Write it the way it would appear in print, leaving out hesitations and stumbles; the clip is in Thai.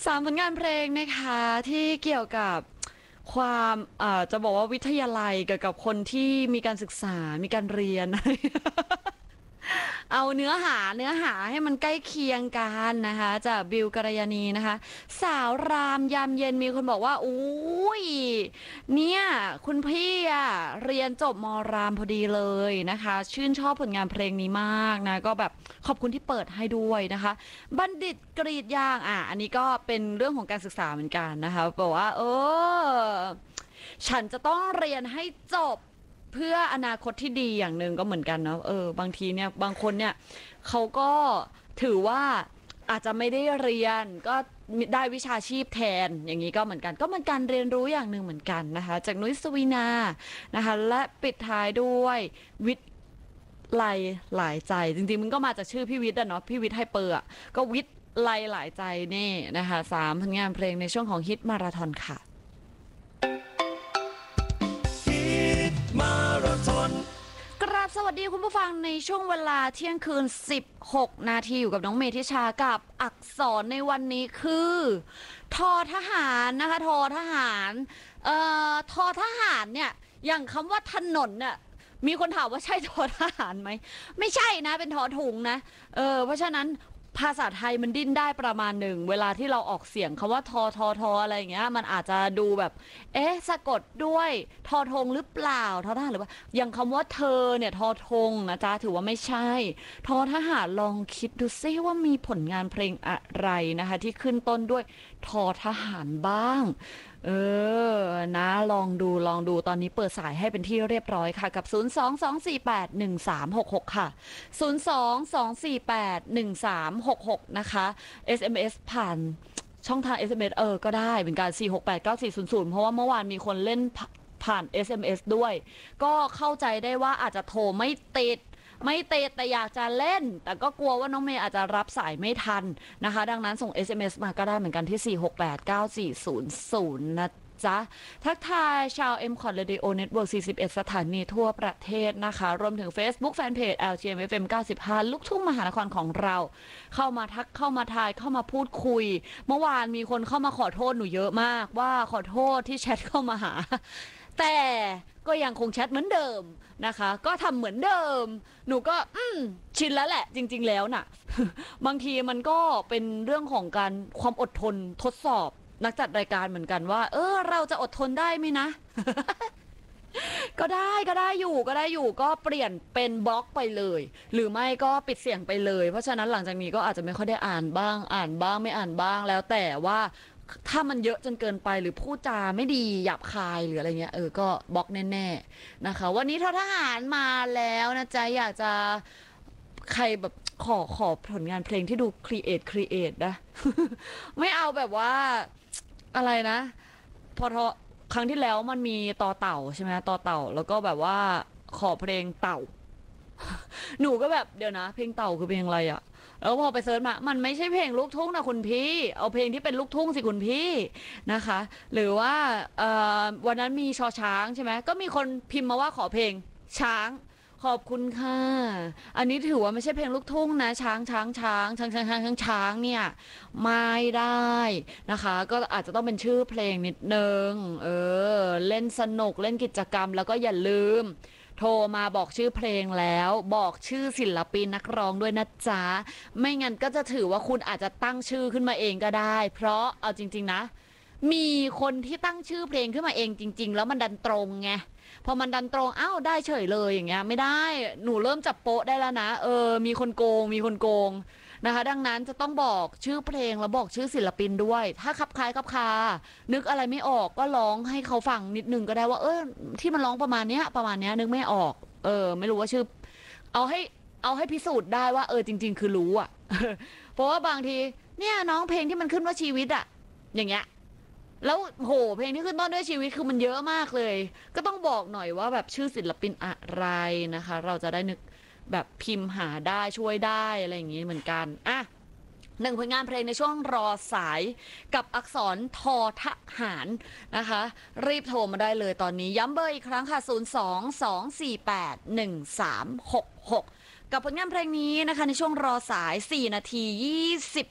3 ผลงานเพลงนะคะที่เกี่ยวกับความจะบอกว่าวิทยาลัยเกี่ยวกับคนที่มีการศึกษามีการเรียน เอาเนื้อหาให้มันใกล้เคียงกันนะคะจากบิวกัลยาณีนะคะสาวรามยามเย็นมีคนบอกว่าอุ้ยเนี่ยคุณพี่อะเรียนจบมรามพอดีเลยนะคะชื่นชอบผลงานเพลงนี้มากนะก็แบบขอบคุณที่เปิดให้ด้วยนะคะบัณฑิตกรีดยางอันนี้ก็เป็นเรื่องของการศึกษาเหมือนกันนะคะบอกว่าฉันจะต้องเรียนให้จบ เพื่ออนาคตที่ดีอย่างหนึ่งก็เหมือนกันเนาะบางทีเนี่ยบางคนเนี่ยเขาก็ถือว่าอาจจะไม่ได้เรียนก็ได้วิชาชีพแทนอย่างนี้ก็เหมือนกันก็เป็นการเรียนรู้อย่างหนึ่งเหมือนกันนะคะจากนุ้ยสวีนานะคะและปิดท้ายด้วยวิทย์ไลหลายใจจริงๆมันก็มาจากชื่อพี่วิทย์อะเนาะพี่วิทย์ไฮเปอร์อะก็วิทย์ไลหลายใจนี่นะคะ3 ผลงานเพลงในช่วงของฮิตมาราธอนค่ะกราบสวัสดีคุณผู้ฟังในช่วงเวลาเที่ยงคืน16 นาทีอยู่กับน้องเมธิชากับอักษรในวันนี้คือทอทหารนะคะทอทหารทอทหารเนี่ยอย่างคำว่าถนนเนี่ยมีคนถามว่าใช่ทอทหารไหมไม่ใช่นะเป็นทอถุงนะเพราะฉะนั้นภาษาไทยมันดิ้นได้ประมาณหนึ่งเวลาที่เราออกเสียงคำว่าทออะไรอย่างเงี้ยมันอาจจะดูแบบสะกดด้วยทอทงหรือเปล่าทอทหารหรือว่าอย่างคำว่าเธอเนี่ยทอทงนะจ๊ะถือว่าไม่ใช่ทอทหารลองคิดดูซิว่ามีผลงานเพลงอะไรนะคะที่ขึ้นต้นด้วยทอทหารบ้างนะลองดูตอนนี้เปิดสายให้เป็นที่เรียบร้อยค่ะกับ022481366ค่ะ022481366นะคะ SMS ผ่านช่องทาง SMS ก็ได้เป็นการ4689400เพราะว่าเมื่อวานมีคนเล่นผ่าน SMS ด้วยก็เข้าใจได้ว่าอาจจะโทรไม่ติดแต่อยากจะเล่นแต่ก็กลัวว่าน้องเมย์อาจจะรับสายไม่ทันนะคะดังนั้นส่ง SMS มาก็ได้เหมือนกันที่4689400นะจ๊ะทักทายชาว M-KOT Radio Network 41 สถานีทั่วประเทศนะคะรวมถึง Facebook Fanpage LGMFM 95ลูกทุ่งมหานครของเราเข้ามาทักเข้ามาทายเข้ามาพูดคุยเมื่อวานมีคนเข้ามาขอโทษหนูเยอะมากว่าขอโทษที่แชทเข้ามาหาแต่ก็ยังคงแชทเหมือนเดิมนะคะก็ทำเหมือนเดิมหนูก็ชินแล้วแหละจริงๆแล้วน่ะ บางทีมันก็เป็นเรื่องของการความอดทนทดสอบนักจัดรายการเหมือนกันว่าเราจะอดทนได้ไหมนะ ก็ได้อยู่ก็เปลี่ยนเป็นบล็อกไปเลยหรือไม่ก็ปิดเสียงไปเลยเพราะฉะนั้นหลังจากนี้ก็อาจจะไม่ค่อยได้อ่านบ้างไม่อ่านบ้างแล้วแต่ว่าถ้ามันเยอะจนเกินไปหรือพูดจาไม่ดีหยาบคายหรืออะไรเงี้ยก็บล็อกแน่ๆนะคะวันนี้ทหารมาแล้วนะจ๊ะอยากจะใครแบบขอผลงานเพลงที่ดูครีเอทนะ ไม่เอาแบบว่าอะไรนะพอครั้งที่แล้วมันมีต่อเต่าใช่ไหมต่อเต่าแล้วก็แบบว่าขอเพลงเต่าหนูก็แบบเดี๋ยวนะเพลงเต่าคือเพลงอะไรอะแล้วพอไปเซิร์ชมามันไม่ใช่เพลงลูกทุ่งนะคุณพี่เอาเพลงที่เป็นลูกทุ่งสิคุณพี่นะคะหรือว่าวันนั้นมีชอช้างใช่ไหมก็มีคนพิมพ์มาว่าขอเพลงช้างขอบคุณค่ะอันนี้ถือว่าไม่ใช่เพลงลูกทุ่งนะช้างเนี่ยไม่ได้นะคะก็อาจจะต้องเป็นชื่อเพลงนิดนึงเล่นสนุกเล่นกิจกรรมแล้วก็อย่าลืมโทรมาบอกชื่อเพลงแล้วบอกชื่อศิลปินนักร้องด้วยนะจ๊ะไม่งั้นก็จะถือว่าคุณอาจจะตั้งชื่อขึ้นมาเองก็ได้เพราะเอาจริงๆนะมีคนที่ตั้งชื่อเพลงขึ้นมาเองจริงๆแล้วมันดันตรงไงพอมันดันตรงได้เฉยเลยอย่างเงี้ยไม่ได้หนูเริ่มจับโป๊ะได้แล้วนะมีคนโกงนะคะดังนั้นจะต้องบอกชื่อเพลงแล้วบอกชื่อศิลปินด้วยถ้าคับคล้ายคับคานึกอะไรไม่ออกก็ร้องให้เขาฟังนิดนึงก็ได้ว่าที่มันร้องประมาณเนี้ยนึกไม่ออกไม่รู้ว่าชื่อเอาให้พิสูจน์ได้ว่าจริงๆคือรู้อ่ะ เพราะว่าบางทีเนี่ยน้องเพลงที่มันขึ้นว่าชีวิตอะอย่างเงี้ยแล้วโหเพลงที่ขึ้นต้นด้วยชีวิตคือมันเยอะมากเลยก็ต้องบอกหน่อยว่าแบบชื่อศิลปินอะไรนะคะเราจะได้นึกแบบพิมพ์หาได้ช่วยได้อะไรอย่างงี้เหมือนกัน1 ผลงานเพลงในช่วงรอสายกับอักษรทอทหารนะคะรีบโทรมาได้เลยตอนนี้ย้ำเบอร์อีกครั้งค่ะ022481366กับผลงานเพลงนี้นะคะในช่วงรอสาย4 นาที